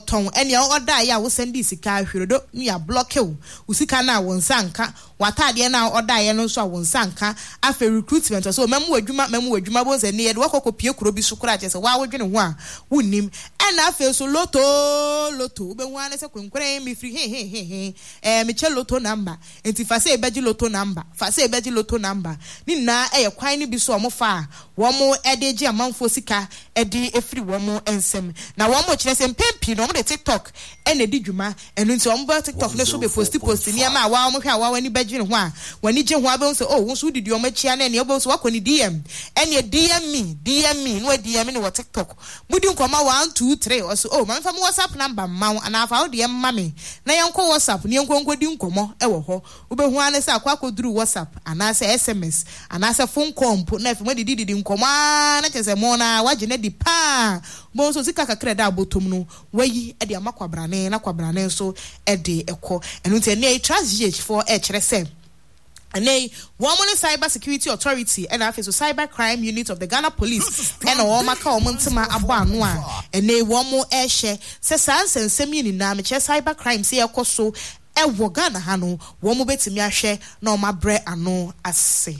ton ene order ya wo send sika hweredo ni ya block e wo sika na wo nsanka watade na order ye no so wo nsanka afa recruitment so memu adwuma bo nse ne ye de wakokopie kuro bi so kura chese wa wodwene ho a wonnim ena afa so loto be hu ane se kwenkwen mi free me che loto number enti fa se ebeji loto number ni na eye kwan ni bi so omofa wo mo edeji amanfo sika edi efiri wo mo ensem na wo mo kire se mpempi no mo de TikTok ene di dwuma enu nti wo mo TikTok ne so be post ni ma wa mo hwa wa ni beji ho a wani je ho abe so wo so didi o ma chia na ne obo so wakoni DM ene DM me no DM ne wo TikTok mudi nkoma 1 2 3 o so ma mfa mo WhatsApp number ma ana fa wo DM ma me na yenko WhatsApp ne yenko di nkomo e wo ho wo be hu ane se akwakoduru WhatsApp ana se SMS ana se phone call na fe mo didi nkomo na chese mo na waje na di pa bo so sika kakra da abotom no wayi e de amakwabrane na kwabrane so e de ekọ enu nti ne trust GH4 e kire se Ane woman Cyber Security Authority and after Cyber Crime Unit of the Ghana Police and maka omuntima abo anu a ene womo ehye se sans ensemi ni na meche cyber crime se ekoso ewo Ghana ha no womo betimi ahwe na o mabre anu ase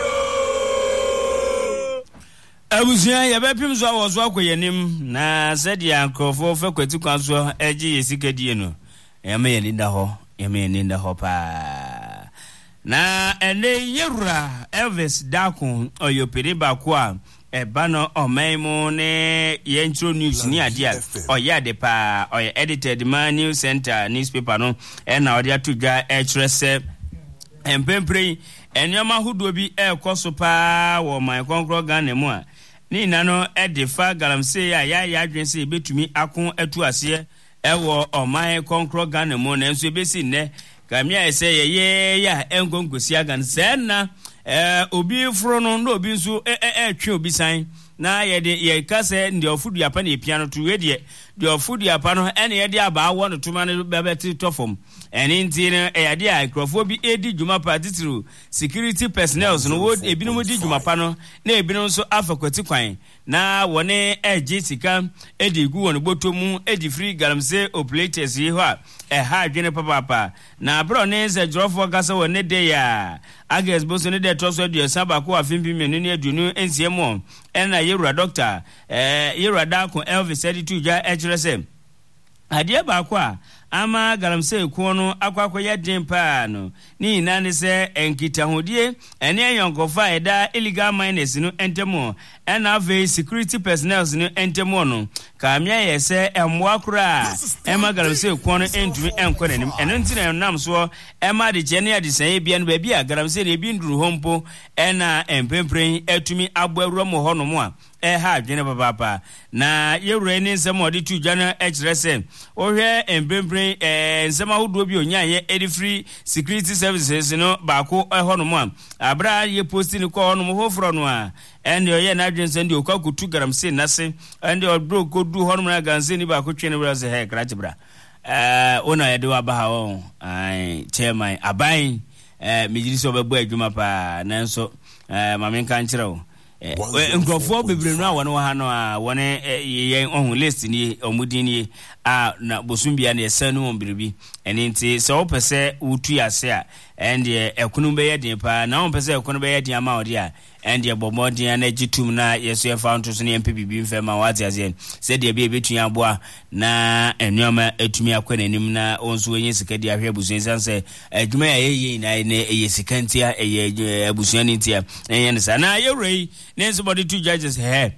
Abusia ya bepim so awozo akoyenim na sadia akrofo fa kwati kwanso eje yesikadie no yame yeninda ho pa na ene yewra Elvis Dakun oyopere bakwa ebano omaimu ne yentro news ni adia oyade pa oy edited man news center newspaper no na odia tudwa echrese empempre enyoma hudo bi ekoso pa wo my konkro Ghana mu a ni nano edifa galamse ya adwense betumi akon atu ase ewo omai konkro Ghana mu na enso ebesi ne kamia ese ye ya engongosi agan senna obi fro no obi nso twe obi san na ye kase ndi ofudu apa na piano to we de ofudu apa no ene ye de aba awo no tuma no bebeti tofom ene nti no ye de microphone bi edi djuma partitiru security personnel no wo ebinu di djuma pa no na ebinu nso afakwati kwan na wone eji sika edi gu won botomu edi free galamse operators yi ho a ha adwene papa na bro ne ze jrofo gasa wone de ya ages boso ne de toso de sabako afimpi menu ne adunu ensiemo ena yewra doctor yewra Dakun Elvis editu ja echrese adie ba kwa ama galamse ku no akwakoye den pa no ni nane se enkita hodie ene yonkofa eda illegal miners no entemo ena ve security personnel no entemo no kamia yese emwa kura ema galamse ku no entumi enkonanim eno ntina nam so ema de chene adisen bia no ba bia galamse ne bi nduru hompo ena empempren etumi abawura mo ho no mo a ha adwene papa na yewure ni nsem odi tu dwana echrese ohwe empempren nsema hudo bi onyaye edi free security services no baako ho no mo a abra ye posti ni ko ho no mo hofro no a ende oye na adwense ndi okakutu garamse nase ende odbro kodu ho no na ganse ni baako twene bra se he kratibra ona yede wa ba ha won ai chairman aban mijiriso obebo adwuma pa nanso mamenka nkyerɛw nkofo bebre no awon ha no a wone yen ohun list ni omudin ni a na bosumbia na esanu ombiribi eni nti se opese utu ase a ende ekunu be yedin pa na opese ekunu be yedin ama odi a ende bomodin na gitum na yeso e fountain so ne mpibibi mfe ma wati azen se de be betu aboa na enuama etumi akwanenim na onso enye sikadi ahwe abusuan se adwuma ya ye na eye sikantia eye abusuan ntia enye ne sana yewrei nenso body two judges he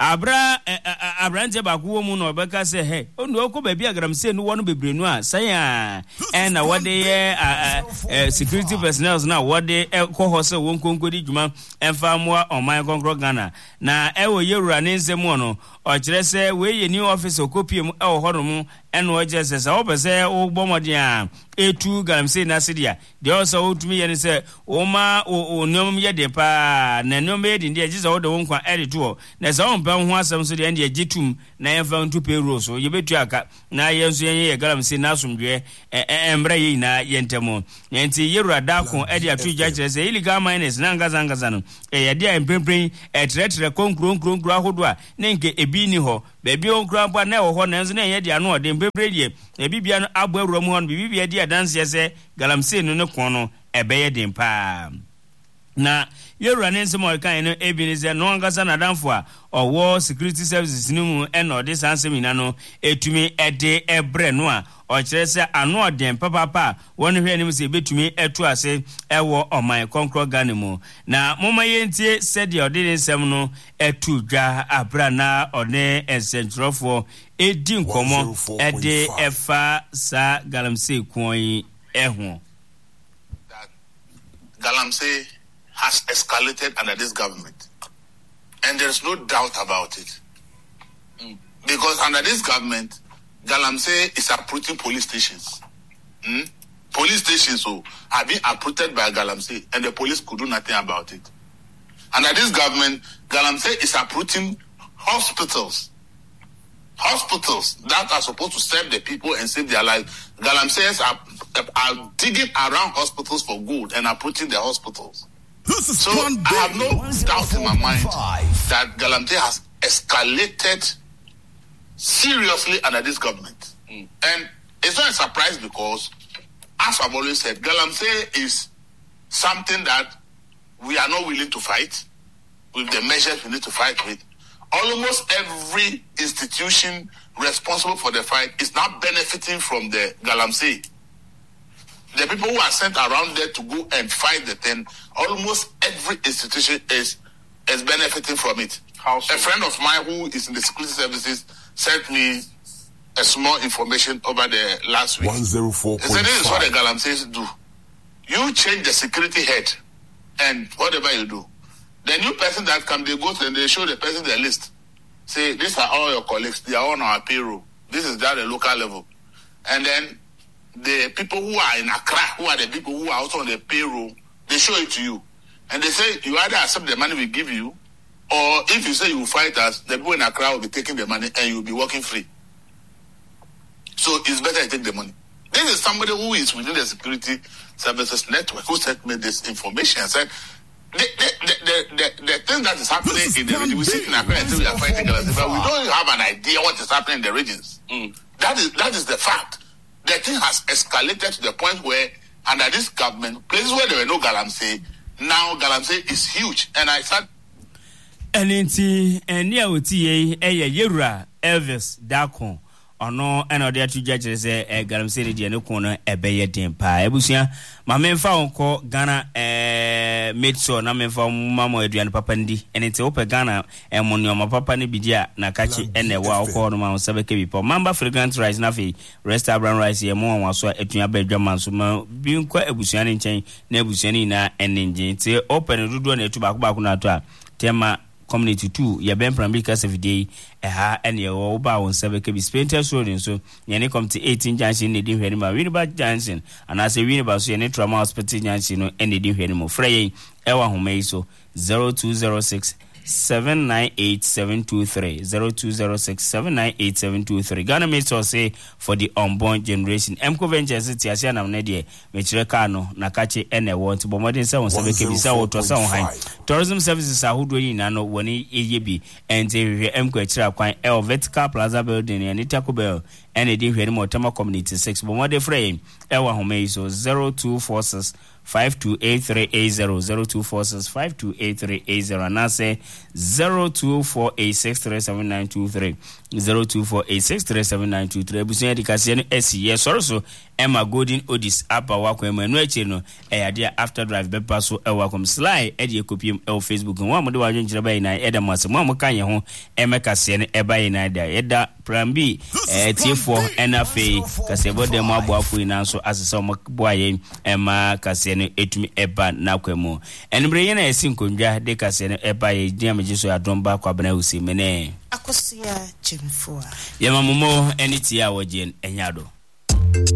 abrante bakuwo mu no obeka se he onu okọ ba agaramse no wono bebrenu a saya na wode security personnel na wode ko hose won konkodi djuma emfa moa oman konkro Ghana na ewo yewura ne nsemu no o kire se we ye new office okopiem ewo hono mu eno oje se sa obese wo bomodin a etu garamse na sedia de oso otumi ye ne se o ma o nyom ye de pa na nyom ye de de giza wo de won kwa edito na se on ho asem so de ende agitum na yemfa ntu payroll so yebetu aka na yenso ye garamse na asomdwe embra yi na yentemo nti yewura Dakun edi atu judge se illegal miners na ngaza no ye de empempren etretre konkro ahodo a ne nke ebi ni ho baby on grandpa na wo ho na enzo na ye dia no de bebrede e bibia no abo awura mu ho no bibia dia dance ye se galamsey no ne kon no ebeye den pa na yewura ne nsem o kan no ebinize no ngasa na danfo a owo security services ni mu e no de sansem no etumi ede ebre no a o kire se ano den papa won hwe anim se betumi etu ase ewo oman konkro Ghana mu na moma yentie said your de nsem no etu dwa abra na one esentrofo edi nkomo ede efa sa galamsey kwon eho Galamsey has escalated under this government. And there's no doubt about it. Because under this government, Galamsey is uprooting police stations. Police stations have been uprooted by Galamsey, and the police could do nothing about it. Under this government, Galamsey is uprooting hospitals. Hospitals that are supposed to serve the people and save their lives. Galamsey's are digging around hospitals for gold and uprooting the hospitals. So I have no doubt in my mind that Galamsey has escalated seriously under this government. And it's not a surprise because, as I've always said, Galamsey is something that we are not willing to fight with the measures we need to fight with. Almost every institution responsible for the fight is now benefiting from the Galamsey. The people who are sent around there to go and fight the thing, almost every institution is benefiting from it. How so? A friend of mine who is in the security services sent me a small information over the last week. 104.5. He said, this is what the Galamseys do. You change the security head and whatever you do. The new person that comes, they go to and they show the person their list. Say, these are all your colleagues. They are on our payroll. This is at the local level. And then the people who are in Accra, who are the people who are also on the payroll, they show it to you. And they say, you either accept the money we give you, or if you say you will fight us, the people in Accra will be taking the money and you will be working free. So it's better to take the money. This is somebody who is within the security services network who sent me this information and said, the thing that is happening in the region, we sit in Accra and say we are fighting Galamsey, but we don't have an idea what is happening in the regions. That is the fact. The thing has escalated to the point where, under this government, places where there were no Galamsey, now Galamsey is huge. And I said, and near Uti, Yura, Elvis, Dakon. Ono eno de atu judge say Galamsey de no kono ebeye den pa ebusia ma memfa onko Ghana made so na memfa mama aduane papa ndi enete ope Ghana monyo ma papa ne bidia na kachi ene wa okọ no ma sebeke bi po mamba fragrant rice na fe restaurant rice ye mo wanso atua ba adwaman so ma bi nkwa ebusia ne nchen na ebusia ni na enenje te open dudu na etu ba ko na to a tema community 2 ya ben prambika sevide ha ene wo ba won sebeke bi spenter so den so ye ne come to 18 junction ne di hwani ma Winneba Johnson ana se Winneba so ye ne trauma hospital junction no ene di hwani mo frey ewa homai so 0206 798-723 0206-798-723 Ghana Mates or say for the unborn generation Mco Ventures tiasia na mnedie mechire ka no na kache ene want bo modern say won sebeke bi sa woto sa won han tourism services ahudo yi na no woni eyebi ente hwe Mco achira kwan vertical plaza building and Taco Bell ene di hwe ni motama community 6 bo modern frame ewa home so 0246 528380 0246528380 and I say 0248637923 0248637923 ebusun edikase no SCS so Emma Golden Odis apa wako emu eche no ade after drive bepa so ewakom slide ede ekopiem Facebook nwa mode wadwen kire bayi na eda masem mo kan ye ho emekase no ebayi na eda plan B T4 NFA kase bode mo aboafo ina so asese mo boaye Emma kase no etumi eba na kwemu enbre ye na esi nkondwa de kase no ebayi dia mejiso ya domba kwa bana usi mene akosia chimfua yema momo eniti ya wojen enyado